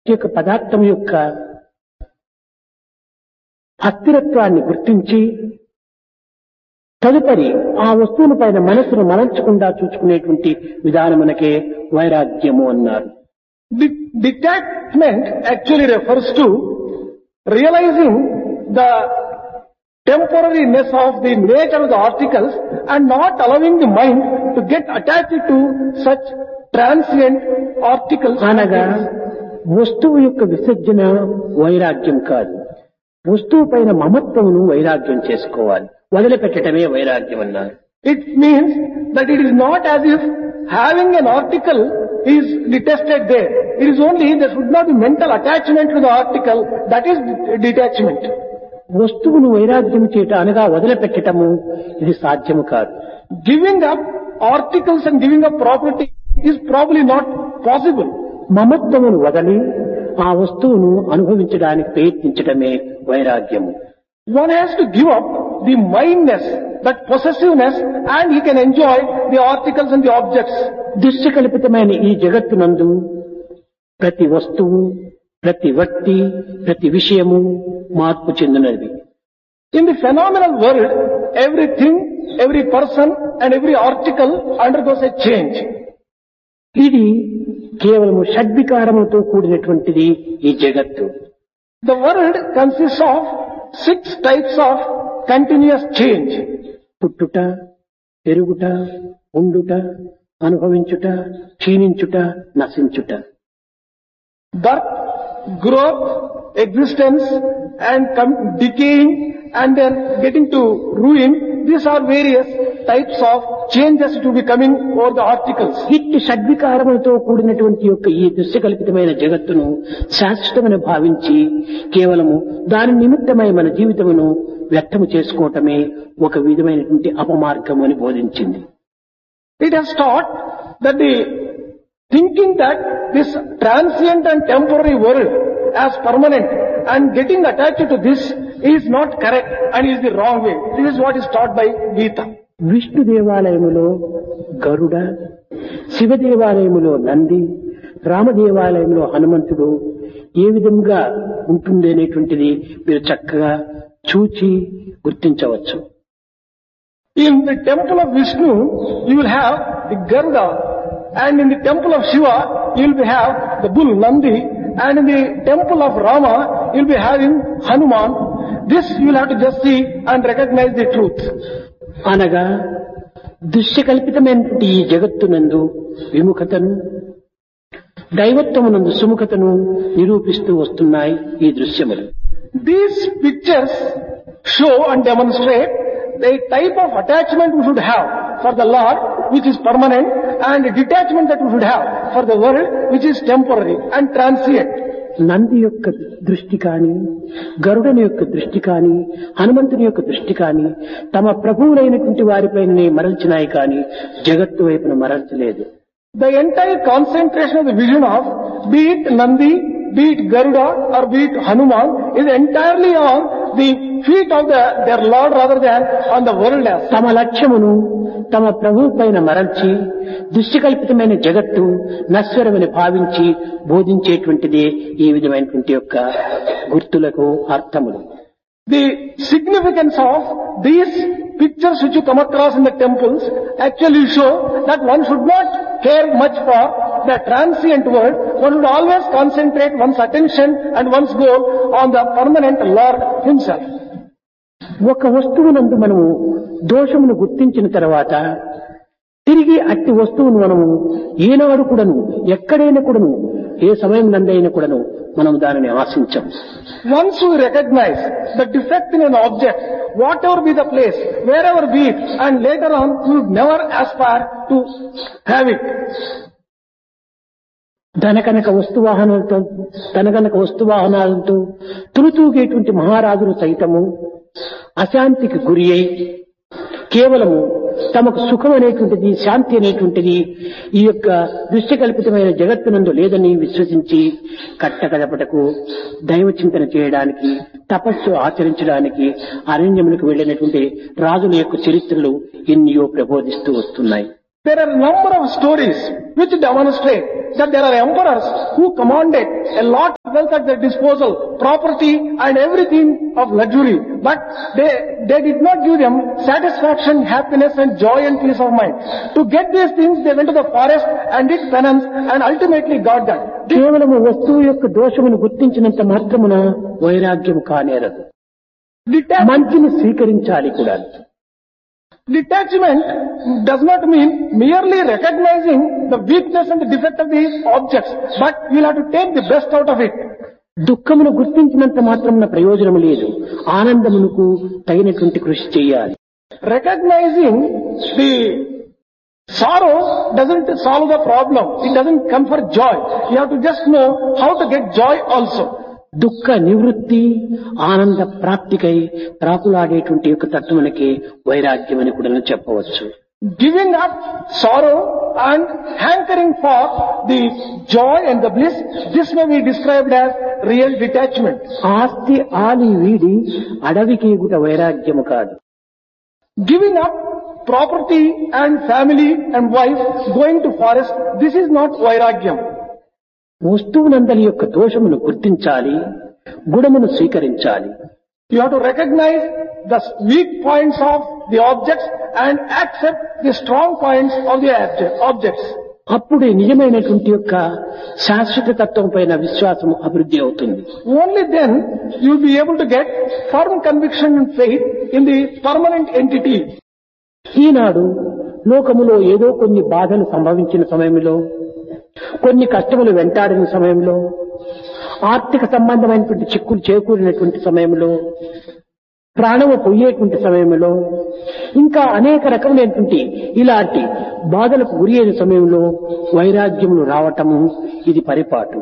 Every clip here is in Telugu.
యొక్క పదార్థం యొక్క అస్థిరత్వాన్ని గుర్తించి తదుపరి ఆ వస్తువుల పైన మనస్సును మలర్చకుండా చూసుకునేటువంటి విధానమునకే వైరాగ్యము అన్నారు. Detachment actually refers to realizing the temporariness of the nature of the articles and not allowing the mind to get attached to such transient articles. అనగా వస్తువు యొక్క విసర్జన వైరాగ్యం కాదు, వస్తువు పైన మమత్వమును వైరాగ్యం చేసుకోవాలి, వదిలిపెట్టడమే వైరాగ్యం అన్నారు. It means that it is not as if having an article is detested there. It is only there should not be mental attachment to the article, that is detachment. వస్తువును వైరాగ్యం చేయట అనగా వదిలిపెట్టడము ఇది సాధ్యము కాదు. Giving up articles and giving up property is probably not possible. మమత్వమును వదలి ఆ వస్తువును అనుభవించడానికి ప్రయత్నించడమే వైరాగ్యము. One has to give up the mindness, that possessiveness, and he can enjoy the articles and the objects. దృశ్యకల్పితమైన ఈ జగత్తునందు ప్రతి వస్తువు, ప్రతి వ్యక్తి, ప్రతి విషయము మార్పు చెందినది. In the phenomenal world, everything, every person and every article undergoes a change. ఇది కేవలము షడ్వికారములతో కూడినటువంటిది ఈ జగత్తు. The world consists of 6 types of continuous change. పుట్టుట, పెరుగుట, ఉండుట, అనుభవించుట, క్షీణించుట, నశించుట. Birth, growth, existence and decaying and then getting to ruin. These are various types of changes to be coming over the articles. ఇట్టి షడ్వికారములతో కూడినటువంటి యొక్క ఈ దృశ్యకల్పితమైన జగత్తును శాశ్వతమని భావించి కేవలము దాని నిమిత్తమై మన జీవితమును వ్యర్థము చేసుకోవటమే ఒక విధమైనటువంటి అపమార్గము అని బోధించింది. It has taught that the thinking that this transient and temporary world as permanent and getting attached to this is not correct and is the wrong way. This is what is taught by Gita. Vishnu దేవాలయములో గరుడ, శివ దేవాలయములో నంది, రామ దేవాలయంలో హనుమంతుడు ఏ విధంగా ఉంటుంది అనేటువంటిది మీరు చక్కగా చూచి గుర్తించవచ్చు. In the temple of Vishnu, you will have the Garuda, and in the temple of Shiva, you will have the bull Nandi, and in the temple of Rama, you will be having Hanuman. This you will have to just see and recognize the truth. అనగా దృశ్యకల్పితమైనటువంటి ఈ జగత్తునందు విముఖతను, దైవత్వమునందు సుముఖతను నిరూపిస్తూ వస్తున్నాయి ఈ దృశ్యములు. These pictures show and demonstrate the type of attachment we should have for the Lord, which is permanent, and the detachment that we should have for the world, which is temporary and transient. Nandi యొక్క దృష్టి కాని, గరుడని యొక్క దృష్టి కాని, హనుమంతుని యొక్క దృష్టి కాని తమ ప్రభువులైనటువంటి వారిపైనే మరల్చినాయి కాని జగత్తు వైపున మరల్చలేదు. The entire concentration of the vision of, be it Nandi, be it Garuda or be it Hanuman, is entirely on the feet of their Lord rather than on the world as. తమ లక్ష్యమును తమ ప్రభువు పైన మరల్చి దృశ్యకల్పితమైన జగత్తు నశ్వరమని భావించి బోధించేటువంటిదే ఈ విధమైనటువంటి యొక్క గుర్తులకు అర్థములు. The significance of these pictures which you come across in the temples actually show that one should not care much for the transient world. One should always concentrate one's attention and one's goal on the permanent Lord himself. ఒక వస్తువునందు మనము దోషమును గుర్తించిన తర్వాత తిరిగి అట్టి వస్తువును మనము ఏనాడు కూడాను, ఎక్కడైనా కూడాను, ఏ సమయం నందైనా కూడాను మనం దానిని ఆశించం. Once we recognize the defect in an object, whatever be the place, wherever be it, and later on we would never aspire to have it. ధనకనక వస్తువాహనాలతో తులుతూగేటువంటి మహారాజులు సైతము అశాంతికి గురి అయి కేవలము తమకు సుఖం అనేటువంటిది, శాంతి అనేటువంటిది ఈ యొక్క దృశ్యకల్పితమైన జగత్తునందు లేదని విశ్వసించి కట్టకడపటకు దైవ చింతన చేయడానికి, తపస్సు ఆచరించడానికి అరణ్యములకు వెళ్ళినటువంటి రాజుల యొక్క చరిత్రలు ఎన్నో ప్రబోధిస్తూ వస్తున్నాయి. There are a number of stories which demonstrate that there are emperors who commanded a lot of wealth at their disposal, property and everything of luxury. But they did not give them satisfaction, happiness and joy and peace of mind. To get these things, they went to the forest and did penance and ultimately got that. కేవలము వస్తువు యొక్క దోషమును గుర్తించినంత మాత్రమున వైరాగ్యము కానేరదు. మంచిని స్వీకరించాలి కూడా. Detachment does not mean merely recognizing the weakness and the defect of these objects, but you will have to take the best out of it. దుఃఖమును గుర్తించినంత మాత్రమున ప్రయోజనం లేదు. ఆనందమునకు తగినటువంటి కృషి చేయాలి. Recognizing the sorrow doesn't solve the problem. It doesn't come for joy. You have to just know how to get joy also. దుఃఖ నివృత్తి ఆనంద ప్రాప్తికై ప్రాకులాడేటువంటి యొక్క తత్వమునకే వైరాగ్యం అని కూడా చెప్పవచ్చు. Giving up sorrow and hankering for the joy and the bliss, this may be described as real detachment. ఆస్తి ఆలి వీడి అడవికి గుట వైరాగ్యము కాదు. Giving up property and family and wife, going to forest, this is not vairagyam. వస్తువునందలి యొక్క దోషమును గుర్తించాలి, గుణమును స్వీకరించాలి. You have to recognize the weak points of the objects and accept the strong points of the objects. అప్పుడే నిజమైనటువంటి యొక్క శాశ్వత తత్వం పైన విశ్వాసం అభివృద్ధి అవుతుంది. Only then you will be able to get firm conviction and faith in the permanent entity. ఈనాడు లోకములో ఏదో కొన్ని బాధలు సంభవించిన సమయంలో, కొన్ని కష్టములు వెంటాడిన సమయంలో, ఆర్థిక సంబంధమైనటువంటి చిక్కులు చేకూరినటువంటి సమయంలో, ప్రాణము పోయేటువంటి సమయంలో, ఇంకా అనేక రకములైనటువంటి ఇలాంటి బాధలకు గురి అయిన సమయంలో వైరాగ్యములు రావటము ఇది పరిపాటు.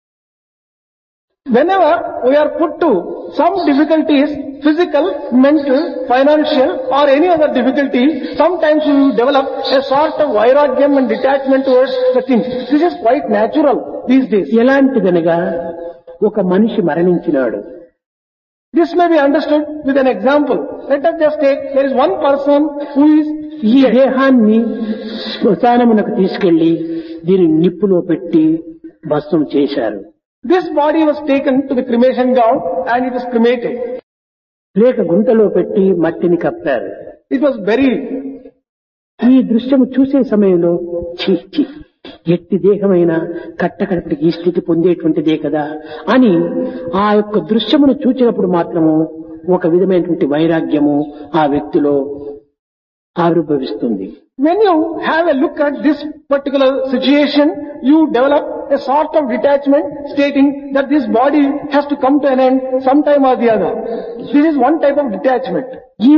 Whenever we are put to some difficulties, physical, mental, financial or any other difficulty, sometimes we will develop a sort of vairagyam and detachment towards the things. This is quite natural these days. ఎలాంటిదనగా ఒక మనిషి మరణించినాడు. This may be understood with an example. Let us just take, there is one person who is ఈ దేహాన్ని శ్మశానమునకు తీసుకెళ్లి దీని నిప్పులో పెట్టి భస్మం చేశారు. This body was taken to the cremation ground and it was cremated. లేక గుంటలో పెట్టి మట్టిని కప్పారు. It was buried. ఈ దృశ్యము చూసే సమయంలో ఛీ ఛీ, ఎట్టి దేహమైన కట్టకడపటికి ఈ స్థితి పొందేటువంటిదే కదా అని ఆ యొక్క దృశ్యమును చూచినప్పుడు మాత్రము ఒక విధమైనటువంటి వైరాగ్యము ఆ వ్యక్తిలో ఆవిర్భవిస్తుంది. When you have a look at this particular situation, you develop a sort of detachment stating that this body has to come to an end sometime or the other. This is one type of detachment. ఈ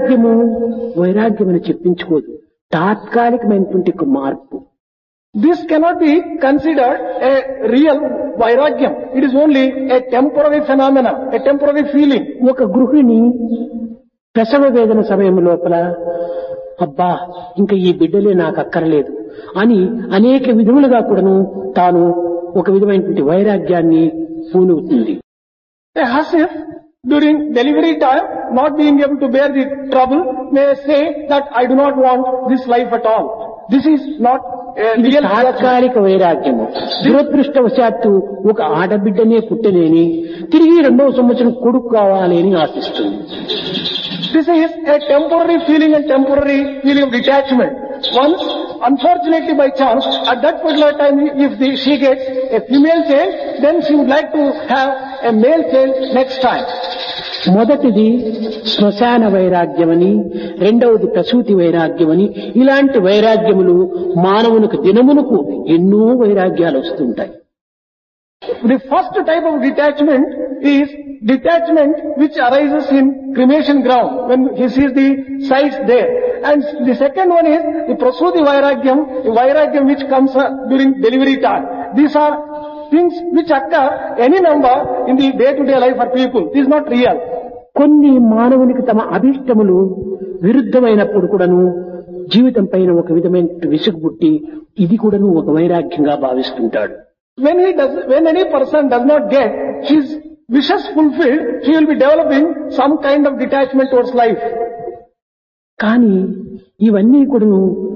వైరాగ్యమని చెప్పించుకోదు, తాత్కాలికమైనటువంటి ఒక మార్పు. This cannot be considered a real vairagyam. It is only a temporary phenomenon, a temporary feeling. ఒక గృహిణి ప్రసవ వేదన సమయం లోపల అబ్బా ఇంకా ఈ బిడ్డలే నాకు అక్కర్లేదు అని అనేక విధములుగా కూడాను తాను ఒక విధమైనటువంటి వైరాగ్యాన్ని పూనుతుంది. A husband during delivery time, not being able to bear the trouble, may say that I do not want this life at all. This is not a real తాత్కాలిక వైరాగ్యము. దురదృష్టవశాత్తు ఒక ఆడబిడ్డనే పుట్టలేని తిరిగి 2వ సంవత్సరం కొడుకు కావాలి అని ఆశిస్తుంది. This is a temporary feeling and temporary feeling of detachment. Once, unfortunately by chance, at that particular time, if she gets a female child, then she would like to have a male child next time. మొదటిది శ్మశాన వైరాగ్యమని, రెండవది ప్రసూతి వైరాగ్యమని, ఇలాంటి వైరాగ్యములు మానవునికి దినమునకు ఎన్నో వైరాగ్యాలు వస్తుంటాయి. The first type of detachment is detachment which arises in cremation ground when he sees the sights there. And the second one is the prasuti vairagyam, the vairagyam which comes during delivery time. These are things which occur any number in the day-to-day life for people. This is not real. కొన్ని మానవునికి తమ అభిష్టములు విరుద్ధమైనప్పుడు కూడాను జీవితం పైన ఒక విధమైన విసుగు పుట్టి ఇది కూడాను ఒక వైరాగ్యంగా భావిస్తుంటాడు. When any person does not get his wishes fulfilled, he will be developing some kind of detachment towards life. కానీ ఇవన్నీ కూడాను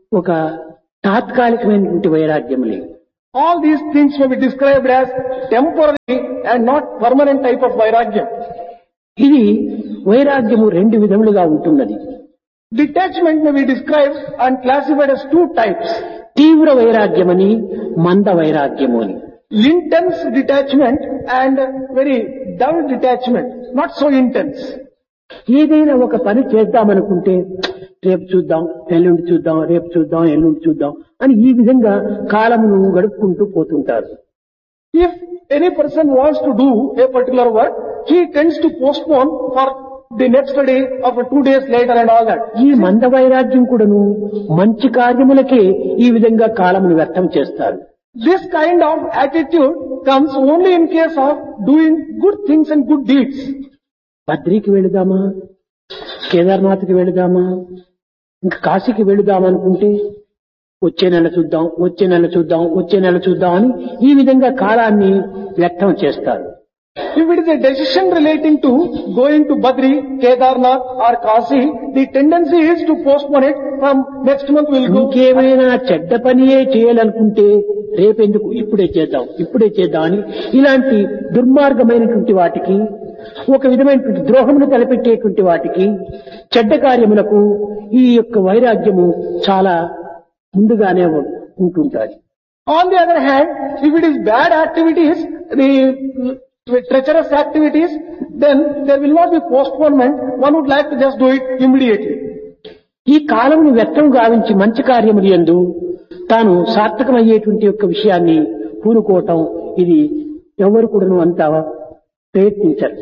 ఒక తాత్కాలికమైనటువంటి వైరాగ్యములే. All these things may be described as temporary and not permanent type of vairagyam. ఇది వైరాగ్యము రెండు విధములుగా ఉంటున్నది. Detachment may be described and classified as two types. తీవ్ర వైరాగ్యమని, మంద వైరాగ్యము అని. Intense detachment and very dull detachment, not so intense. ఏదైనా ఒక పని చేద్దామనుకుంటే రేపు చూద్దాం, ఎల్లుండి చూద్దాం, రేపు చూద్దాం, ఎల్లుండి చూద్దాం అని ఈ విధంగా కాలమును గడుపుకుంటూ పోతుంటారు. If any person wants to do a particular work, he tends to postpone for the next day or for 2 days later and all that. ఈ మంద వైరాగ్యం కూడాను మంచి కార్యములకే ఈ విధంగా కాలమును వ్యర్థం చేస్తారు. This kind of attitude comes only in case of doing good things and good deeds. బద్రీకి వెళుదామా, కేదార్నాథ్కి వెళుదామా, ఇంకా కాశీకి వెళుదామనుకుంటే వచ్చే నెల చూద్దాం, వచ్చే నెల చూద్దాం, వచ్చే నెల చూద్దాం అని ఈ విధంగా కాలాన్ని వ్యర్థం చేస్తారు. If it is a decision relating to going to Badri, Kedarnath or Kashi, the tendency is to postpone it from next month we'll go. ఇంకేమైనా చెడ్డ పనియే చేయాలనుకుంటే రేపెందుకు, ఇప్పుడే చేద్దాం, ఇప్పుడే చేద్దాం అని ఇలాంటి దుర్మార్గమైనటువంటి వాటికి, ఒక విధమైనటువంటి ద్రోహమును తలపెట్టేటువంటి వాటికి, చెడ్డ కార్యములకు ఈ యొక్క వైరాగ్యము చాలా ముందుగానే ఉంటుంటాయి. On the other hand, if it is bad activities, the treacherous activities, then there will not be postponement. One would like to just do it immediately. ఈ కాలమును వ్యర్థం గావించి మంచి కార్యములు యందు తాను సార్థకమయ్యేటువంటి యొక్క విషయాన్ని పూనుకోవటం, ఇది ఎవరు కూడాను అంత ప్రయత్నించరు.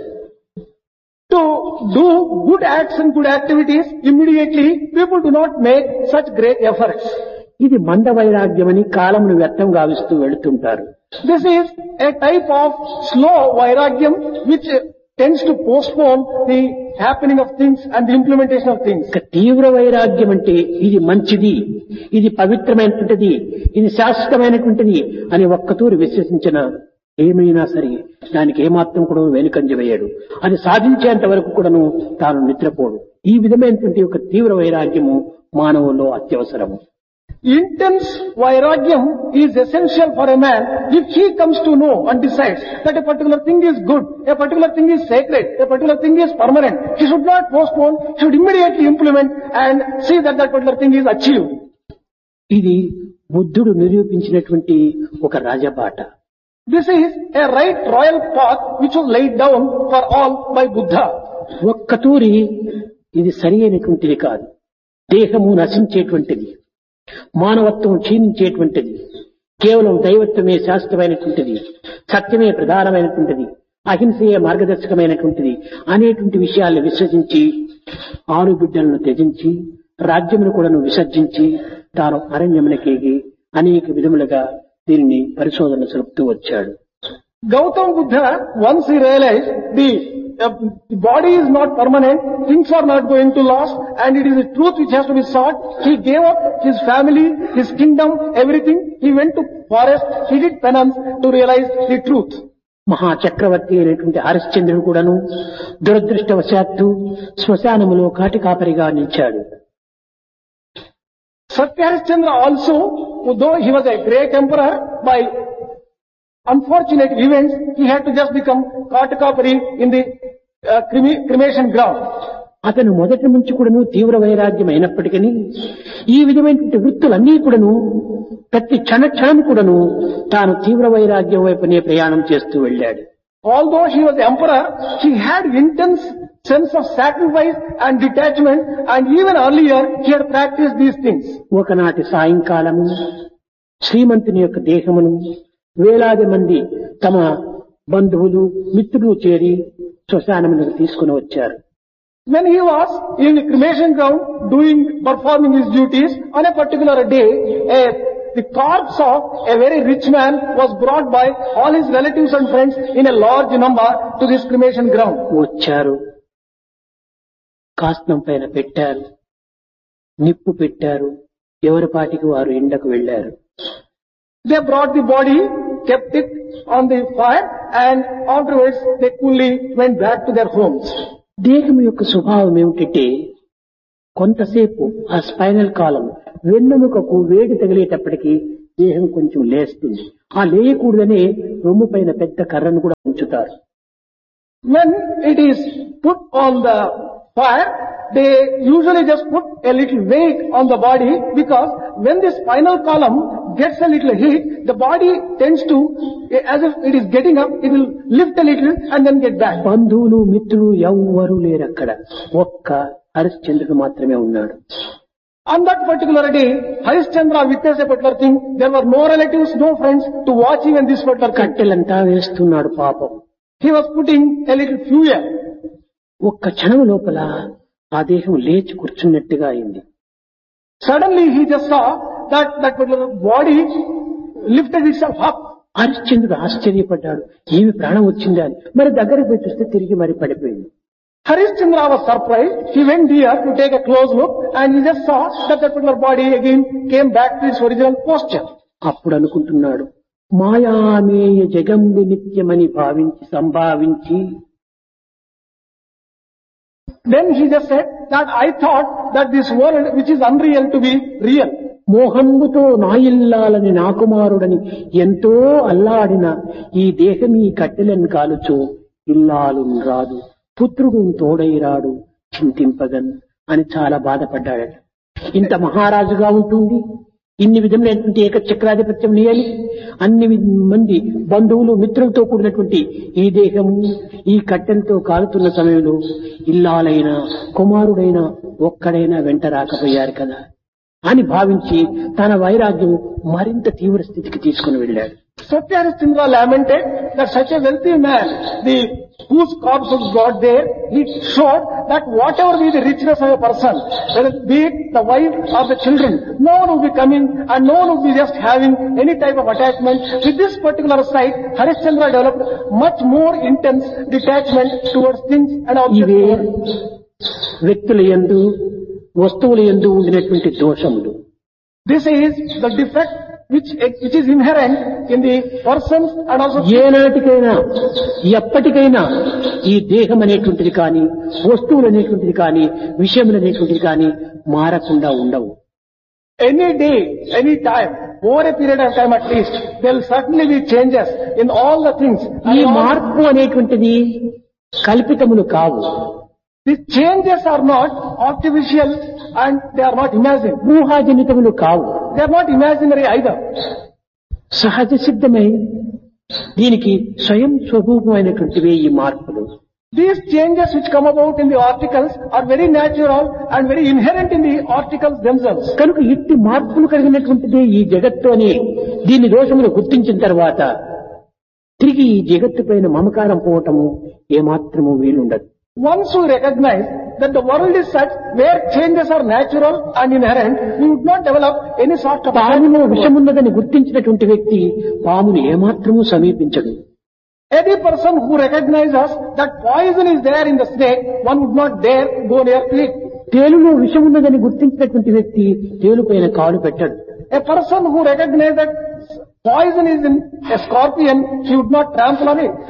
To do good acts and good activities immediately, people do not make such great efforts. ఇది మంద వైరాగ్యమని కాలమును వ్యర్థం గావిస్తూ వెళుతుంటారు. This is a type of slow vairagyam which tends to postpone the happening of things and the implementation of things. ఇక తీవ్ర వైరాగ్యం అంటే ఇది మంచిది, ఇది పవిత్రమైనటువంటిది, ఇది శాశ్వతమైనటువంటిది అని ఒక్కతూరి విశ్వసించిన ఏమైనా సరే దానికి ఏమాత్రం కూడా వెనుకంజ వేయడు. అది సాధించేంత వరకు కూడాను తాను నిద్రపోడు. ఈ విధమైనటువంటి ఒక తీవ్ర వైరాగ్యము మానవుల్లో అత్యవసరము. Intense vairagyam is essential for a man if he comes to know and decides that a particular thing is good, a particular thing is sacred, a particular thing is permanent. He should not postpone, he should immediately implement and see that that particular thing is achieved. ఇది బుద్ధుడు నిరూపించినటువంటి ఒక రాజబాట. This is a right royal path which was laid down for all by Buddha. ఒక్కతూరి ఇది సరి అయినటువంటిది కాదు. దేహము నశించేటువంటిది, మానవత్వం క్షీణించేటువంటిది, కేవలం దైవత్వమే శాశ్వతమైనటువంటిది, సత్యమే ప్రధానమైనటువంటిది, అహింసయే మార్గదర్శకమైనటువంటిది అనేటువంటి విషయాలను విశ్వసించి 6 బిడ్డలను త్యజించి రాజ్యమును కూడాను విసర్జించి తాను అరణ్యమునకేగి అనేక విధములుగా దీనిని పరిశోధన జరుపుతూ వచ్చాడు. Gautama Buddha, once he realized the body is not permanent, things are not going to last, and it is the truth which has to be sought. He gave up his family, his kingdom, everything. He went to forest, he did penance to realize the truth. మహా చక్రవర్తి అయినటువంటి హరిశ్చంద్రుడు కూడాను దురదృష్టవశాత్తు శ్మశానములో కాటి కాపరిగా నిలిచాడు. Satya Harishchandra also, though he was a great emperor, by unfortunate events, he had to just become Katakapari in the cremation ground. అతను మొదటి నుంచి కూడాను తీవ్ర వైరాగ్యం అయినప్పటికీ ఈ విధమైనటువంటి వృత్తులన్నీ కూడాను ప్రతి క్షణం కూడాను తాను తీవ్ర వైరాగ్యం వైపునే ప్రయాణం చేస్తూ వెళ్ళాడు. Although he was emperor, he had intense sense of sacrifice and detachment, and even earlier he had practiced these things. ఒకనాటి సాయంకాలము శ్రీమంతుని యొక్క దేహమును వేలాది మంది తమ బంధువులు మిత్రులు చేరి శ్మశానమునకు తీసుకుని వచ్చారు. When he was in the cremation ground performing his duties, on a particular day, the corpse of a very rich man was brought by all his relatives and friends in a large number to this cremation ground. వచ్చారు, కాస్తం పైన పెట్టారు, నిప్పు పెట్టారు, ఎవరి పాటికి వారు ఎండకు వెళ్లారు. They brought the body, kept it on the fire, and afterwards they coolly went back to their homes. దేహం యొక్క స్వభావం ఏమిటంటే కొంతసేపు ఆ స్పైనల్ కాలం వెన్నెముకకు వేడి తగిలేటప్పటికి దేహం కొంచెం లేస్తుంది. ఆ లేయకూడదనే రొమ్ము పైన పెద్ద కర్రను కూడా ఉంచుతారు. When it is put on the fire, they usually just put a little weight on the body, because when the spinal column gets a little heat, the body tends to, as if it is getting up, it will lift a little and then get back. బంధువులు మిత్రులు ఎవ్వరూ లేరు అక్కడ. ఒక్క హరిశ్చంద్రుడు మాత్రమే ఉన్నాడు. On that particular day, Harishchandra witnessed a particular thing. There were no relatives, no friends to watch even this particular thing. కట్టెలంతా వేస్తున్నాడు పాపం. He was putting a little fuel. ఒక్క క్షణం లోపల ఆ దేహం లేచి కూర్చున్నట్టుగా అయింది. Suddenly he just saw that particular body lifted itself up. హరిశ్చంద్రుడు ఆశ్చర్యపడ్డాడు. ఏమి ప్రాణం వచ్చిందా అని. మరి దగ్గరికి పోయి చూస్తే తిరిగి మరి పడిపోయింది. Harishchandra was surprised. He went here to take a close look and he just saw that particular body again came back to its original posture. అప్పుడు అనుకుంటున్నాడు, మాయామేయ జగంబి నిత్యమని భావించి సంభావించి. Then he just said that I thought that this world which is unreal to be real. మోహంబుతో నాయిల్లాలని నాకుమారుడని ఎంతో అల్లాడిన ఈ దేహం ఈ కట్టెలను కాలుచు ఇల్లాలు రాదు, పుత్రుడు తోడైరాడు చింతింపగన్ అని చాలా బాధపడ్డాడట. ఇంత మహారాజుగా ఉంటుంది, ఇన్ని విధములైనటువంటి ఏకచక్రాధిపత్యం నియలి, అన్ని మంది బంధువులు మిత్రులతో కూడినటువంటి ఈ దేహం ఈ కట్టెలతో కాలుతున్న సమయంలో ఇల్లాలైనా కుమారుడైనా ఒక్కడైనా వెంట రాకపోయారు కదా అని భావించి తన వైరాగ్యం మరింత తీవ్ర స్థితికి తీసుకుని వెళ్ళాడు. Satya Harishchandra lamented that such a wealthy man, whose corpse was brought there, he showed that whatever be the richness of a person, whether be it the wife or the children, no one will be coming and no one will be just having any type of attachment. With this particular sight, Harishchandra developed much more intense detachment towards things and objects. ఇవే వ్యక్తుల యందు వస్తువుల యందు ఉండినటువంటి దోషములు. This is the defect which is inherent in the persons and also. ఏనాటికైనా ఎప్పటికైనా ఈ దేహం అనేటువంటిది కానీ వస్తువులు అనేటువంటిది కానీ విషయములు అనేటువంటిది కానీ మారకుండా ఉండవు. Any day, any time, over a period of time at least, there will certainly be changes in all the things. ఈ మార్పు అనేటువంటిది కల్పితములు కావు. These changes are not artificial and they are not imagined. ఊహాజనితములు కావు. They are not imaginary either. సహజ సిద్ధమై దీనికి స్వయం స్వరూపమైనటువంటివే ఈ మార్పులు. These changes which come about in the articles are very natural and very inherent in the articles themselves. కనుక ఇట్టి మార్పులు కలిగినటువంటిదే ఈ జగత్తు అని దీని దోషములు గుర్తించిన తర్వాత తిరిగి ఈ జగత్తు పైన మమకారం పోవటము ఏమాత్రము వీలుండదు. Once we recognize that the world is such where changes are natural and inherent, we would not develop any sort of. పాములో విషమున్నదని గుర్తించినటువంటి వ్యక్తి పాముని ఏమాత్రము సమీపించడు. Any person who recognizes that poison is there in the snake, one would not dare go near to it. తేలులో విషమున్నదని గుర్తించినటువంటి వ్యక్తి తేలుపైన కాలు పెట్టడు. A person who recognizes that poison is in a scorpion, he would not trample on it.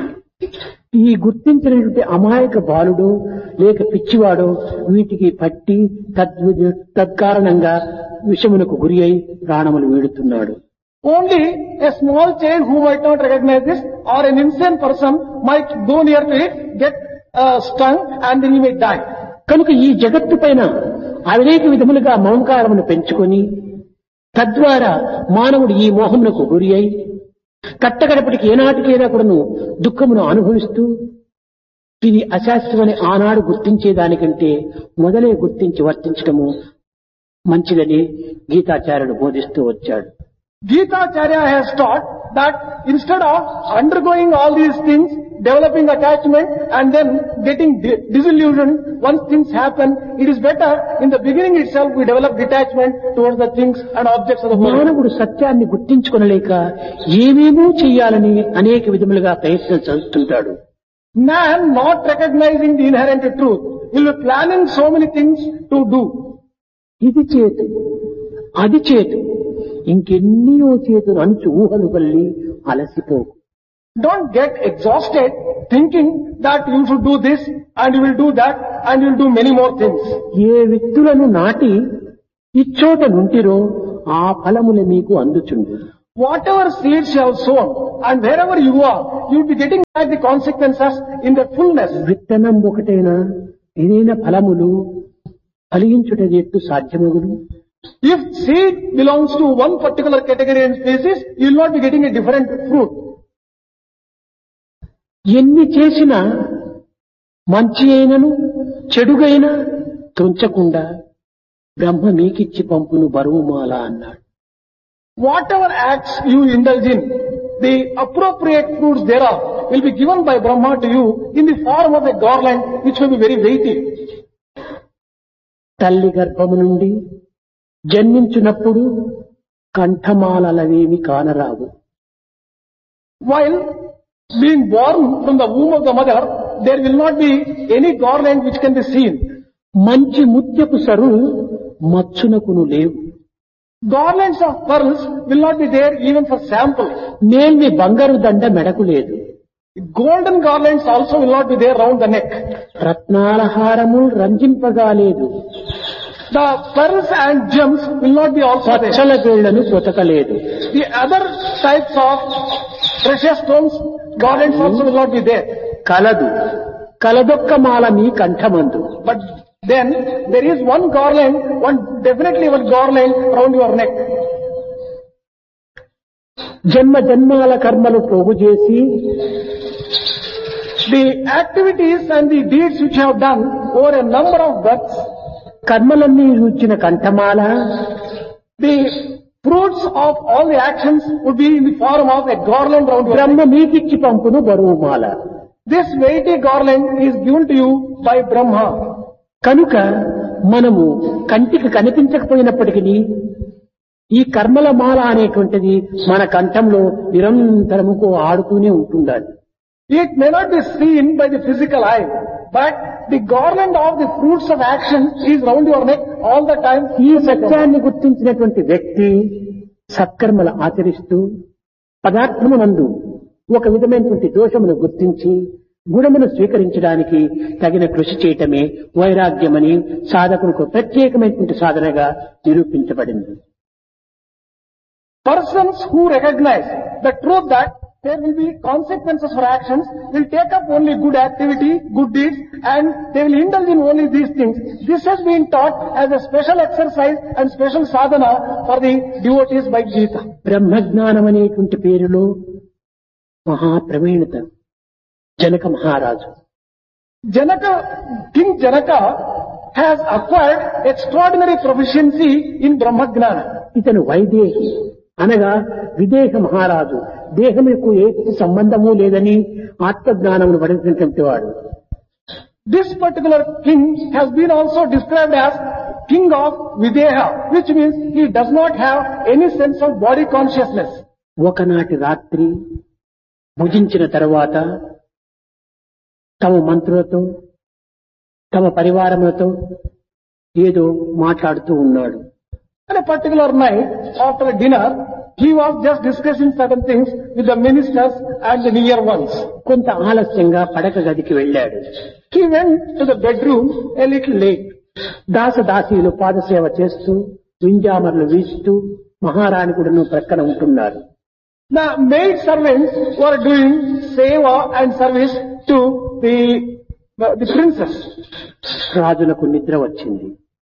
ఈ గుర్తించినటువంటి అమాయక బాలుడు లేక పిచ్చివాడు వీటికి పట్టి తత్కారణంగా విషమునకు గురి అయి ప్రాణములు వీడుతున్నాడు. Only a small child who might not recognize this, or an insane person might go near to it, get stung and then he may die. కనుక ఈ జగత్తు పైన అనేక విధములుగా మమకారమును పెంచుకొని తద్వారా మానవుడు ఈ మోహమునకు గురి అయి కట్టగడపటికి ఏనాటికైనా కూడాను దుఃఖమును అనుభవిస్తూ ఇది అశాస్త్రమని ఆనాడు గుర్తించేదానికంటే మొదలే గుర్తించి వర్తించడము మంచిదని గీతాచార్యుడు బోధిస్తూ వచ్చాడు. Gitacharya has taught that instead of undergoing all these things, developing attachment and then getting disillusioned once things happen, it is better in the beginning itself we develop detachment towards the things and objects of the world. మానవుడు సత్యాన్ని గుర్తించుకొనలేక ఏమేమో చెయ్యాలని అనేక విధములుగా ప్రయత్నం చేస్తుంటాడు. Man not recognizing the inherent truth, he will be planning so many things to do. ఇది చేతు అది చేతు ఇంకెన్నో చేతులు అంచు ఊహలు Valli అలసిపోకు. Don't get exhausted thinking that you should do this and you will do that and you will do many more things. ఏ విత్తులను నాటి ఇచ్చోట నుంటిరో ఆ ఫలములు మీకు అందుచుండు. Whatever seeds you have sown and wherever you are, you will be getting back the consequences in the fullness. విత్తనం ఒకటైనా ఏదైనా ఫలములు ఫలించుట ఎట్టు సాధ్యమగును? If seed belongs to one particular category and species, you will not be getting a different fruit. ఎన్ని చేసినా మంచి అయినను చెడుగైనా తుంచకుండా బ్రహ్మ మీకిచ్చి పంపును బరువుమాల అన్నాడు. Whatever acts you indulge in, the appropriate fruits thereof will be given by Brahma to you in the form of a garland which will be very weighty. తల్లి గర్భము నుండి జన్మించినప్పుడు కంఠమాలవేమి కానరావు. While being born from the womb of the mother, there will not be any garland which can be seen. మంచి ముత్యపు సరు మచ్చునకును లేవు. Garlands of pearls will not be there even for sample. మేల్వి బంగారు దండ మెడకు లేదు. Golden garlands also will not be there round the neck. రత్నాల హారము రంజింపగాలేదు. The pearls and gems will not be also there. Pachchala వేళ్లను పొతకలేదు. The other types of precious stones, garlands also will not be there. కలదు కలదొక్క మాల మీ కంఠమందు. But then there is one garland, definitely one garland around your neck. జన్మ జన్మాల కర్మలు పోగు చేసి The activities and the deeds which you have done over a number of births, కర్మలన్నీ రుచిన కంఠమాల the fruits of all the actions would be in the form of a garland around your neck. బ్రహ్మ మీకిచ్చి పంపును బరువుమాల. This weighty garland is given to you by Brahma. కనుక మనము కంటికి కనిపించకపోయినప్పటికీ ఈ కర్మల మాల అనేటువంటిది మన కంఠంలో నిరంతరము ఆడుతూనే ఉంటుండాలి. It may not be seen by the physical eye, but the garland of the fruits of action is round your neck all the time. ఈ సత్యాన్ని గుర్తించినటువంటి వ్యక్తి సత్కర్మలు ఆచరిస్తూ పదార్థమునందు ఒక విధమైనటువంటి దోషమును గుర్తించి గుణమును స్వీకరించడానికి తగిన కృషి చేయటమే వైరాగ్యమని సాధకులకు ప్రత్యేకమైనటువంటి సాధనగా నిరూపించబడింది. Persons who recognize the truth that there will be consequences for actions will take up only good activity, good deeds, and they will indulge in only these things. This has been taught as a special exercise and special sadhana for the devotees by Gita. బ్రహ్మజ్ఞానం అనేటువంటి పేరులో మహాప్రవీణత జనక మహారాజు. King Janaka has acquired extraordinary proficiency in Brahmagnana. ఇతను వైదేహి అనగా విదేహ మహారాజు. దేహముకు ఏ సంబంధము లేదని ఆత్మజ్ఞానమును పడినటువంటి వాడు. This particular king has been also described as king of Videha, which means he does not have any sense of body consciousness. ఒకనాటి రాత్రి భుజించిన తరువాత తమ మంత్రులతో తమ పరివారములతో ఏదో మాట్లాడుతూ ఉన్నాడు. On a particular night, after dinner, he was just discussing certain things with the ministers and the near ones. కొంత ఆలస్యంగా పడక గదికి వెళ్ళాడు. He went to the bedroom a little late. దాసదాసీలు పాదసేవ చేస్తూ వింజామర్లు వీస్తూ మహారాణి కూడాను ప్రక్కన ఉంటున్నారు. The maid servants were doing seva and service to the princess. రాజులకు నిద్ర వచ్చింది.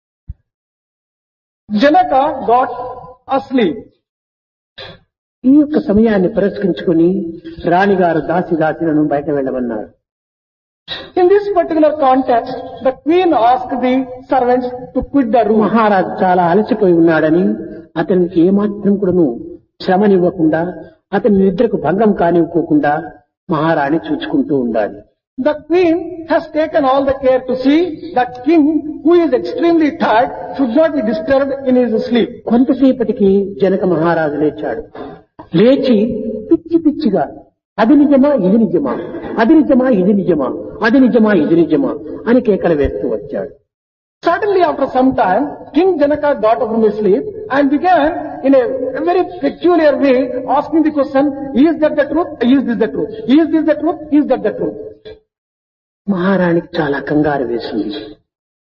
Janaka got asleep. ఈ యొక్క సమయాన్ని పురస్కరించుకుని రాణిగారు దాసీలను బయట వెళ్ళమన్నారు. In this particular context, the queen asked the servants to quit the room. మహారాజు చాలా అలసిపోయి ఉన్నాడని అతనికి ఏమాత్రం కూడాను శ్రమనివ్వకుండా అతని నిద్రకు భంగం కానివ్వకుండా మహారాణి చూచుకుంటూ ఉండాలి. The queen has taken all the care to see that king, who is extremely tired, should not be disturbed in his sleep. కొంతసేపటికి జనక మహారాజు లేచాడు. లేచి పిచ్చి పిచ్చిగా అది నిజమా ఇది నిజమా, అది నిజమా ఇది నిజమా, అది నిజమా ఇది నిజమా అని కేకలు వేస్తూ వచ్చాడు. Suddenly, after some time, King Janaka got up from his sleep and began in a very peculiar way asking the question, is that the truth? Is this the truth? Is this the truth? Is that the truth? మహారాణికి చాలా కంగారు వేసింది.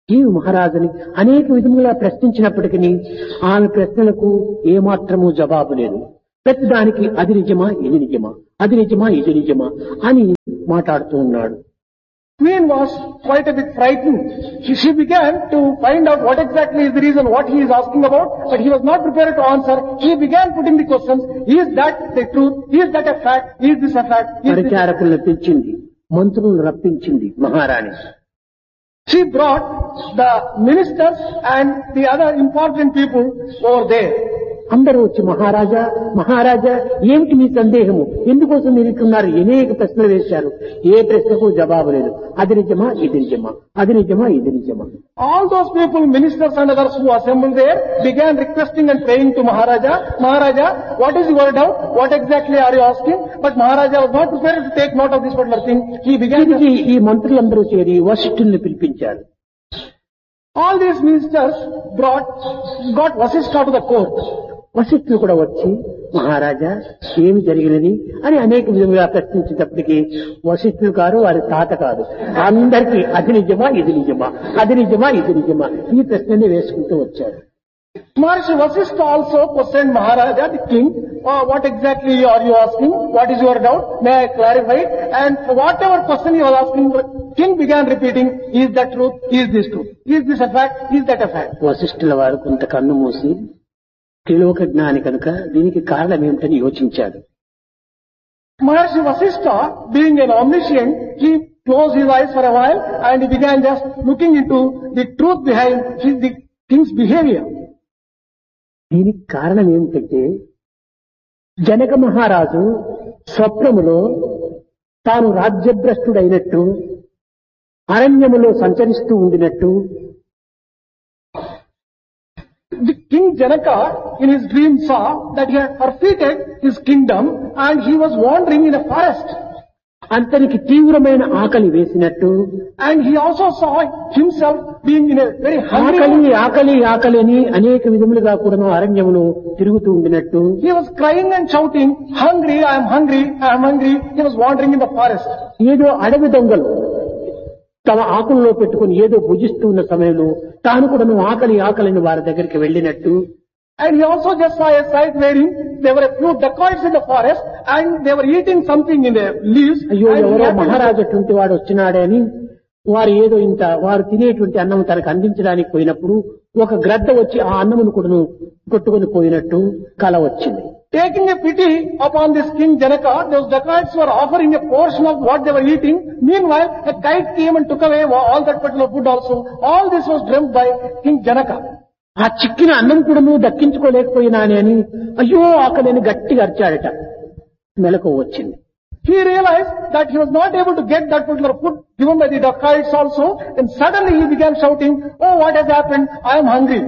ఈ మహారాజుని అనేక విధములుగా ప్రశ్నించినప్పటికీ ఆమె ప్రశ్నలకు ఏమాత్రము జవాబు లేదు. ప్రతిదానికి అది నిజమా ఇది నిజమా, అది నిజమా ఇది నిజమా అని మాట్లాడుతూ ఉన్నాడు. Queen was quite a bit frightened. She began to find out what exactly is the reason, what he is asking about, but he was not prepared to answer. He began putting the questions. Is that the truth? Is that a fact? Is this a fact? పరిచారకులను పిలిచింది, మంత్రులను రప్పించింది మహారాణి. She brought the ministers and the other important people over there. అందరూ వచ్చి మహారాజా మహారాజా ఏమిటి మీ సందేహము, ఎందుకోసం మీరు ఇట్టున్నారు, అనేక ప్రశ్నలు వేశారు. ఏ ప్రశ్నకు జవాబు లేదు. అది నిజమా ఇది నిజమా, అది నిజమా ఇది నిజమా. All those people, ministers and others who assembled there, began requesting and praying to Maharaja, Maharaja, what is your doubt? What exactly are you asking? But Maharaja was not prepared to take note of this particular thing. He began to... ఈ మంత్రులందరూ చేరి వశిష్ఠుల్ని పిలిపించారు. All these ministers got Vasishtha to the court. వశిష్ఠులు కూడా వచ్చి మహారాజా ఏమి జరిగినది అని అనేక విధంగా ప్రశ్నించేటప్పటికీ వశిష్ఠులు కాదు, వారి తాత కాదు, అందరికీ అది నిజమా ఇది నిజమా, అది నిజమా ఇది నిజమా ఈ ప్రశ్నని వేసుకుంటూ వచ్చారు. Maharishi Vasishtha also questioned Maharaja, the king, what exactly are you asking? What is your doubt? May I clarify it? And whatever question he was asking, the king began repeating, is that truth? Is this truth? Is this a fact? Is that a fact? వశిష్ఠుల వారు కొంత కన్ను మూసి త్రిలోక జ్ఞాని కనుక దీనికి కారణం ఏమిటని యోచించాడు. Maharishi Vasishtha, being an omniscient, he closed his eyes for a while and he began just looking into the truth behind the king's behavior. దీనికి కారణం ఏమిటంటే జనక మహారాజు స్వప్నములో తాను రాజ్యభ్రష్టుడైనట్టు అరణ్యములో సంచరిస్తూ ఉండినట్టు, the King Janaka in his dream saw that he had forfeited his kingdom and he was wandering in a forest. అతనికి తీవ్రమైన ఆకలి వేసినట్టు, and he also saw himself being in a very hungry ఆకలి ఆకలి ఆకలి అని అనేక విధములుగా కూడా అరణ్యములో తిరుగుతూ ఉండినట్టు, he was crying and shouting, hungry, I am hungry, I am hungry. He was wandering in the forest. ఏదో అడవి దొంగలు తమ ఆకుల్లో పెట్టుకుని ఏదో భుజిస్తూ ఉన్న సమయంలో తాను కూడా ఆకలి ఆకలిని వారి దగ్గరికి వెళ్ళినట్టు, and he also just saw a sight wherein there were a few dacoits in the forest and they were eating something in the leaves. అయ్యో ఎవరో మహారాజు అటువంటి వాడు వచ్చినాడే అని వారు ఏదో ఇంత వారు తినేటువంటి అన్నం తనకు అందించడానికి పోయినప్పుడు ఒక గ్రద్ద వచ్చి ఆ అన్నమును కూడా కొట్టుకొని పోయినట్టు కల వచ్చింది. Taking a pity upon this King Janaka, those dacoits were offering a portion of what they were eating. Meanwhile, a kite came and took away all that particular food also. All this was dreamt by King Janaka. ఆ చిక్కిన అన్నం కూడా దక్కించుకోలేకపోయినాని అని అయ్యో ఆకలి అని గట్టిగా అరిచాడట. మెలకు వచ్చింది. He realized that he was not able to get that particular food given by the dacoits also, and suddenly he began shouting, oh, what has happened? I am hungry.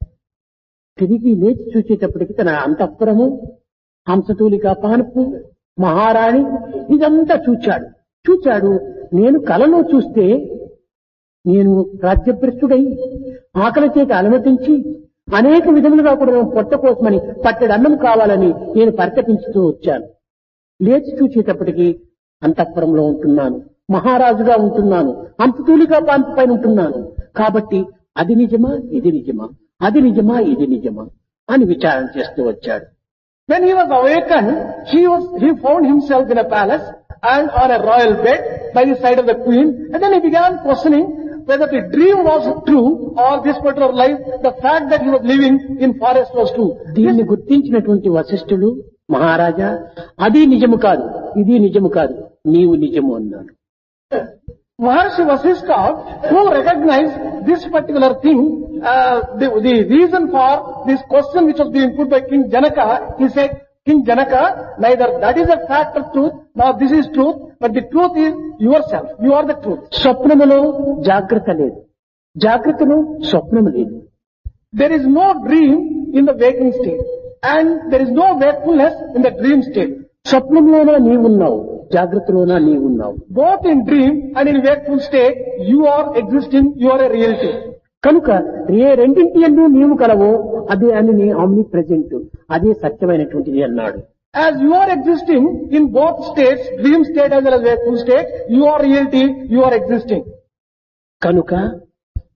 తిరిగి లేచి చూసేటప్పటికి తన అంతఃపురము, హంసతూలిక పానుపు, మహారాణి ఇదంతా చూచాడు. నేను కలలో చూస్తే నేను రాజ్యభ్రష్టుడై ఆకలి చేత అనుమతించి అనేక విధములుగా కూడా పొట్ట కోసమని పట్టెడు అన్నం కావాలని నేను పరితపించుతూ వచ్చాను. లేచి చూసేటప్పటికి అంతఃపురంలో ఉంటున్నాను, మహారాజుగా ఉంటున్నాను, హంసతూలిక పాన్పు పైన ఉంటున్నాను. కాబట్టి అది నిజమా ఇది నిజమా, అది నిజమా ఇది నిజమా అని విచారణ చేస్తూ వచ్చాడు. When he was awakened, he found himself in a palace and on a royal bed by the side of the queen, and then he began questioning whether the dream was true or this particular life, the fact that he was living in forest was true. దీన్ని గుర్తించినటువంటి వశిష్ఠుడు, మహారాజా అది నిజము కాదు, ఇది నిజము కాదు, నీవు నిజము అన్నాడు. Maharishi Vasishtha, who recognized this particular thing, the reason for this question which was being put by King Janaka, he said, King Janaka, neither that is a fact of truth, nor this is truth, but the truth is yourself. You are the truth. స్వప్నములో జాగ్రత్త లేదు, జాగ్రత్తలో స్వప్నము లేదు. There is no dream in the waking state, and there is no wakefulness in the dream state. స్వప్నంలోనా నీవున్నావు, జాగ్రత్తలోనా నీవున్నావు. Both in dream and in wakeful state, you are existing, you are a reality. కనుక ఏ రెండింటి యందు నీవు కలవో అదే అని ఆమ్ని ప్రెజెంట్, అదే సత్యమైనటువంటిది అన్నాడు. As you are existing in both states, dream state as well as wakeful state, you are reality, you are existing. కనుక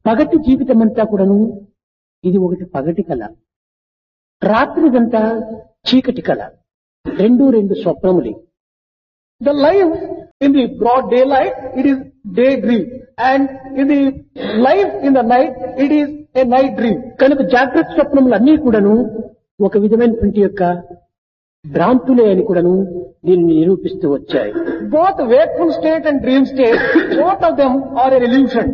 పగటి జీవితం అంతా కూడాను ఇది ఒకటి పగటి కళ, రాత్రిదంతా చీకటి కళ, రెండు స్వప్నములే. The life in the broad daylight, it is daydream. And in the life in the night, it is a night dream. కనుక జాగ్రత్త స్వప్నములు అన్నీ కూడాను ఒక విధమైనటువంటి యొక్క భ్రాంతులే అని కూడాను దీనిని నిరూపిస్తూ వచ్చాయి. Both wakeful state and dream state, both of them are an illusion.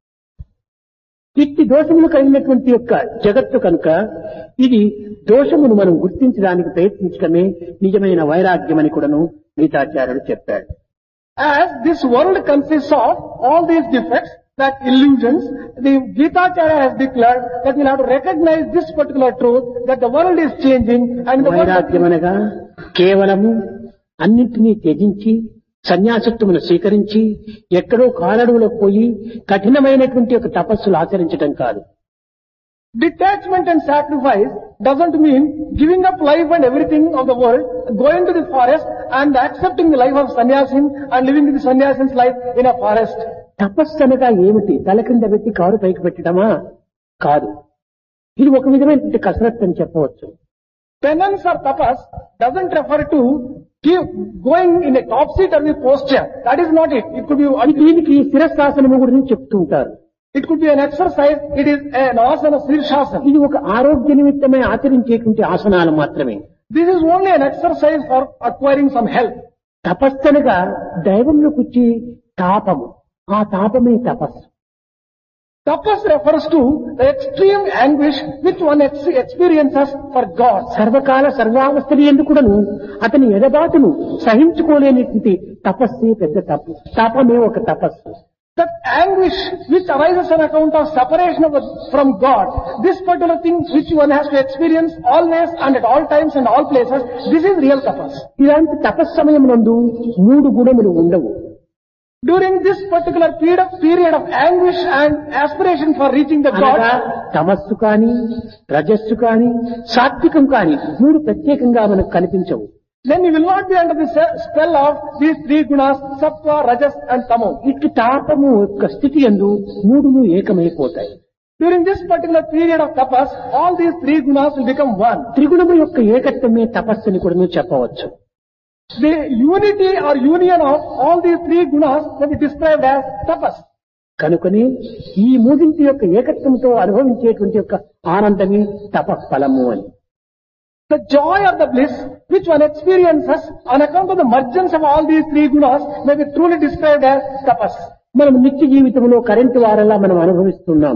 ఇట్టి దోషములు కలిగినటువంటి యొక్క జగత్తు కనుక ఇది దోషమును మనం గుర్తించడానికి ప్రయత్నించడమే నిజమైన వైరాగ్యం అని కూడాను గీతాచార్యుడు చెప్పాడు. As this world consists of all these defects, that illusions, the Gitacharya has declared that we'll have to recognize this particular truth, that the world is changing and the world... వైరాగ్యం అనగా కేవలము అన్నింటినీ త్యజించి సన్యాసత్వమును స్వీకరించి ఎక్కడో కాలడువులకు పోయి కఠినమైనటువంటి ఒక తపస్సులు ఆచరించడం కాదు. Detachment and sacrifice doesn't mean giving up life and everything of the world, going to the forest and accepting the life of sannyasin and living the sannyasin's life in a forest. తపస్సు అనగా ఏమిటి? తల కింద పెట్టి కారు పైకి పెట్టడమా? కాదు. ఇది ఒక విధమైనటువంటి కసరత్తు అని చెప్పవచ్చు. Penance or tapas doesn't refer to going in a topsy-turvy posture. That is not it. It could be... దీనికి శిరస్సాసనము గురించి చెప్తూ ఉంటారు. It could be an exercise. It is an asana, Sirshasana. ఇది ఒక ఆరోగ్య నిమిత్తమై ఆచరించేటువంటి ఆసనాలు మాత్రమే. This is only an exercise for acquiring some health. తపస్సనగా దైవంలో కూర్చి తాపము, ఆ తాపమే తపస్సు. Tapas refers to the extreme anguish which one experiences for God. సర్వకాల సర్వావస్థలు ఎందుకుడను అతని ఎడబాటును సహించుకోలేనిటువంటి తపస్సే పెద్ద తప్పు. తాపమే ఒక తపస్సు. That anguish which arises on account of separation from God, this particular thing which one has to experience always and at all times and all places, this is real tapas. ఇలాంటి తపస్సు సమయమునందు 3 గుణములు ఉండవు. During this particular period of anguish and aspiration for reaching the God, తమస్సు కాని రజస్సు కాని సాత్వికం కాని 3 ప్రత్యేకంగా మనకు కనిపించవు. then you will not be under the spell of these 3 gunas, sattva, rajas and tamo. ఇట్టి తాపము యొక్క స్థితి యందు 3 ఏకమైపోతాయి. During this particular period of tapas, all these 3 gunas will become one. త్రిగుణము యొక్క ఏకత్వమే తపస్సుని కూడా చెప్పవచ్చు. The unity or union of all these 3 gunas can be described as tapas. కనుకనే ఈ మూడింటి యొక్క ఏకత్వంతో అనుభవించేటువంటి యొక్క ఆనందమే తపఫలము అని. The joy or the bliss which one experiences on account of the mergence of all these 3 gunas may be truly described as tapas. మనం నిత్య జీవితంలో కరెంటు వారలా మనం అనుభవిస్తున్నాం.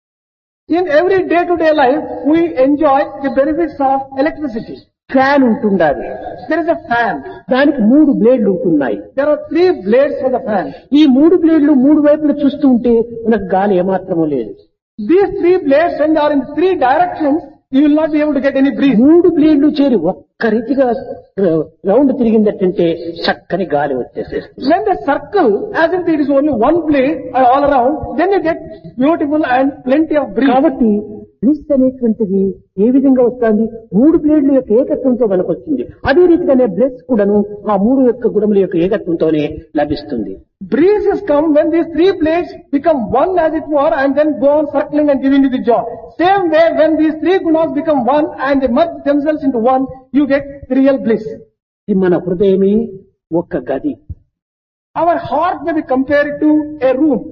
In every day-to-day life, we enjoy the benefits of electricity. Fan ఉంటుండాలి. There is a fan. దానికి 3 బ్లేడ్లు ఉంటున్నాయి. There are 3 blades for the fan. ఈ 3 బ్లేడ్లు 3 వైపులు చూస్తూ ఉంటే మనకు గాలి ఏమాత్రమూ లేదు. These 3 blades, when they are in 3 directions, you will not be able to get any breeze. 3 బ్లేడ్లు చేరి ఒక్క రీతిగా రౌండ్ తిరిగిందంటే చక్కని గాలి వచ్చేసేస్తుంది. When they circle, as if it is only one blade all around, then you get beautiful and plenty of breeze. కాబట్టి బ్లిస్ అనేటువంటిది ఏ విధంగా వస్తుంది? 3 బ్లేడ్ల యొక్క ఏకత్వంతో మనకు వచ్చింది. అదే రీతిగానే బ్లెస్ కూడాను ఆ 3 యొక్క గుణముల యొక్క ఏకత్వంతోనే లభిస్తుంది. Breezes come when these 3 blades become one as it were and then go on circling and giving you the joy. Same way when these 3 gunas become one and they merge themselves into one, you get the real bliss. ఇది మన హృదయమే ఒక్క గది. Our heart may be compared to a room.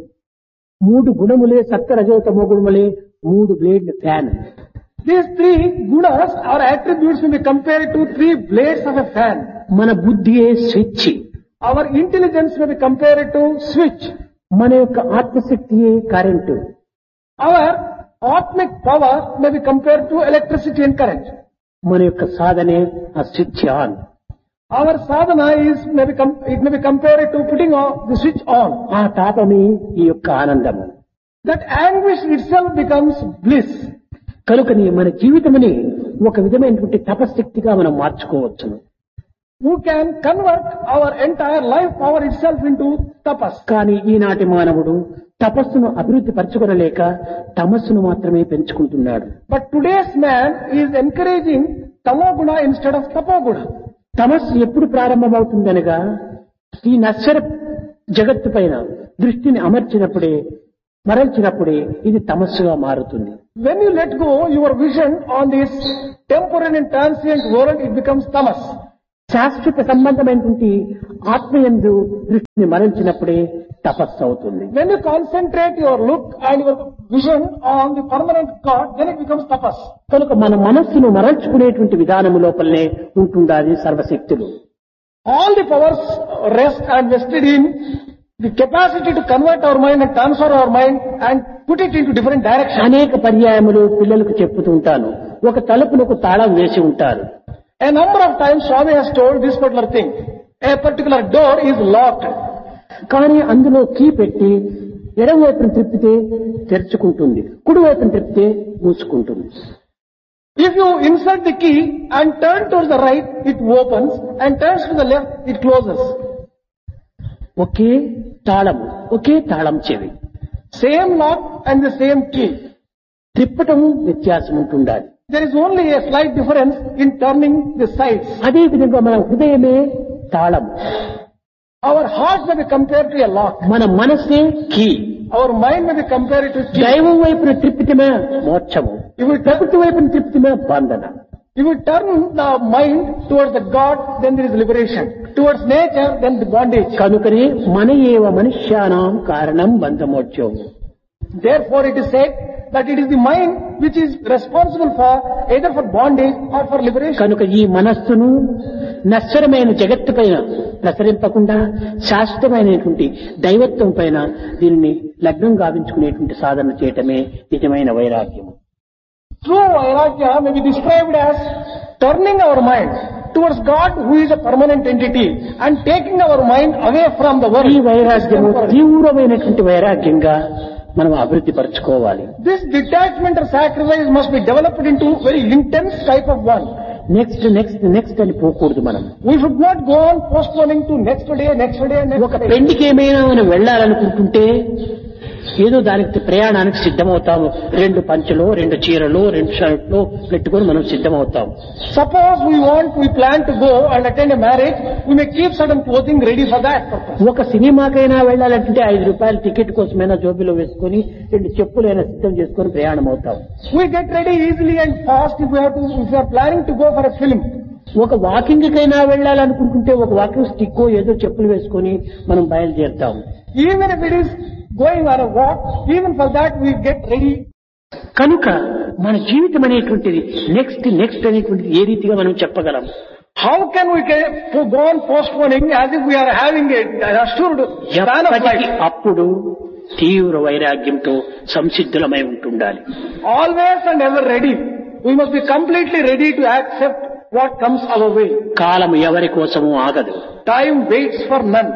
3 గుణములే సత్వ రజోతమో గుణములే 3 బ్లేడ్ల fan. These 3 gunas or attributes may be compared to 3 blades of a fan. మన బుద్ధియే switch. Our intelligence may be compared to switch. మన యొక్క ఆత్మశక్తియే current. Our atmic power may be compared to electricity and current. మన యొక్క సాధనే ఆ switch on. Our sadhana it may be compared to putting on the switch on. ఆ తాపమే ఈ యొక్క ఆనందము. That anguish itself becomes bliss. కనుకని మన జీవితముని ఒక విధమైనటువంటి తపశక్తిగా మనం మార్చుకోవచ్చును. Who can convert our entire life power itself into tapas. కానీ ఈనాటి మానవుడు తపస్సును అభివృద్ధి పరచుకొనలేక తమస్సును మాత్రమే పెంచుకుంటున్నాడు. But today's man is encouraging tamoguna instead of tapoguna. తమస్సు ఎప్పుడు ప్రారంభమవుతుందనగా ఈ నశ్వర జగత్తు పైన దృష్టిని అమర్చినప్పుడే మరల్చినప్పుడే ఇది తమస్సుగా మారుతుంది. When you let go your vision on this temporary and transient world, it becomes tamas. శాశ్వత సంబంధమైనటువంటి ఆత్మయందు దృష్టిని మరల్చినప్పుడే తపస్సు అవుతుంది. When you concentrate your look and your vision on the permanent God, then it becomes tapas. కనుక మన మనస్సును మరల్చుకునేటువంటి విధానము లోపలనే ఉంటుండాలి సర్వశక్తులు. All the powers rest and vested in the capacity to convert our mind and transfer our mind and put it into different directions. అనేక పర్యాయములు పిల్లలకు చెప్పుతూ ఉంటాను. ఒక తలుపునకు తాళం వేసి ఉంటారు. A number of times Swami has told this particular thing. A particular door is locked. కానీ అందులో కీ పెట్టి ఎడమ వైపును తిప్పితే తెరుచుకుంటుంది, కుడి వైపును తిప్పితే మూసుకుంటుంది. If you insert the key and turn towards the right, it opens, and turns to the left, it closes. ఒకే తాళం, ఒకే తాళం చెవి, Same lock and the same key. తిప్పటం వ్యత్యాసం ఉంటుండాలి. There is only a slight difference in turning the sides. అదే విధంగా మన హృదయమే తాళం, Our heart may be compared to a lock. మన మనస్సే key. Our mind may be compared to key. దైవం వైపున తిప్పితమే మోక్షము, ప్రకృతి వైపున తిప్పితమే బంధన. If you turn the mind towards the God, then there is liberation. Towards nature, then the bondage. కనుకనే మన ఏవ మనుష్యానాం కారణం బంధమోక్షం. Therefore it is said that it is the mind which is responsible for either for bondage or for liberation. కనుక ఈ మనస్సును నశ్వరమైన జగత్తు పైన ప్రసరింపకుండా శాశ్వతమైనటువంటి దైవత్వం పైన దీనిని లగ్నం గావించుకునేటువంటి సాధన చేయటమే నిజమైన వైరాగ్యము. True vairagya may be described as turning our mind towards God, who is a permanent entity, and taking our mind away from the world. ఈ వైరాగ్యము తీవ్రమైనటువంటి వైరాగ్యంగా మనం అభివృద్ధి పరచుకోవాలి. This detachment or sacrifice must be developed into very intense type of one. Next అని పోకూడదు. మనం We should not go on postponing to next day. ఒక పెళ్లికి ఏమైనా మనం వెళ్ళాలనుకుంటుంటే ఏదో దానికి ప్రయాణానికి సిద్ధమవుతాము. 2 పంచలు, 2 చీరలు, 2 షర్ట్లు పెట్టుకొని మనం సిద్ధమవుతాం. Suppose we plan to go and attend a marriage, we may keep certain clothing ready for that purpose. ఒక సినిమాకైనా వెళ్ళాలంటే 5 రూపాయలు టికెట్ కోసమైనా జోబిలో వేసుకొని 2 చెప్పులైనా సిద్ధం చేసుకొని ప్రయాణం అవుతాం. We get ready easily and fast if we are planning to go for a film. ఒక వాకింగ్ కైనా వెళ్ళాలనుకుంటుంటే ఒక వాకింగ్ స్టిక్ ఏదో చెప్పులు వేసుకొని మనం బయలుదేరుతాం. Even if it is going on a walk, even for that we get ready. కనుక మన జీవితం అనేటువంటిది నెక్స్ట్ అనేటువంటిది ఏ రీతిగా మనం చెప్పగలం? How can we go on postponing as if we are having an assured span of life? అప్పుడు తీవ్ర వైరాగ్యంతో సంసిద్ధులమై ఉంటుండాలి. Always and ever ready. We must be completely ready to accept what comes our way. కాలం ఎవరి కోసము ఆగదు. Time waits for none.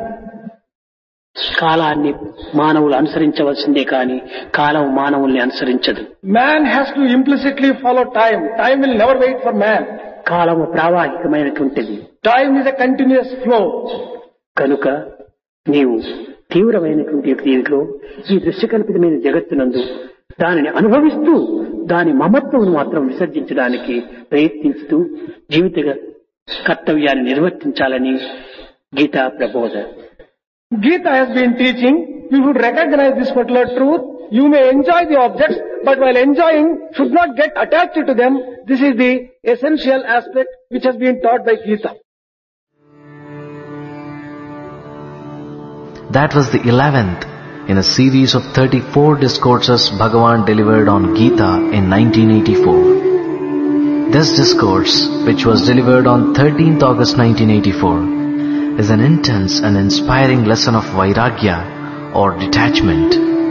కాలాన్ని మానవులు అనుసరించవలసిందే కానీ కాలం మానవుల్ని అనుసరించదు. Man has to implicitly follow time. Time will never wait for man. కాలము ప్రావాహికమైనటువంటిది. Time is a continuous flow. కనుక నీవు తీవ్రమైనటువంటి దీనిలో ఈ దృశ్యకల్పితమైన జగత్తునందు దానిని అనుభవిస్తూ దాని మమత్వం మాత్రం విసర్జించడానికి ప్రయత్నిస్తూ జీవిత కర్తవ్యాన్ని నిర్వర్తించాలని గీతా ప్రబోధ. Gita has been teaching, you should recognize this particular truth. You may enjoy the objects, but while enjoying, should not get attached to them. This is the essential aspect which has been taught by Gita. That was the 11th in a series of 34 discourses Bhagavan delivered on Gita in 1984. This discourse, which was delivered on 13th August 1984, is an intense and inspiring lesson of Vairagya or detachment.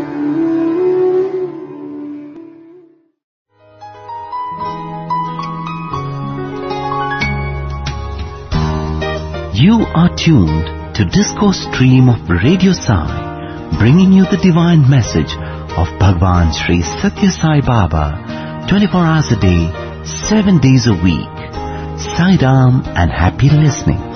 You are tuned to Discourse Stream of Radio Sai, bringing you the divine message of Bhagwan Sri Satya Sai Baba, 24 hours a day, 7 days a week. Sai Ram and happy listening.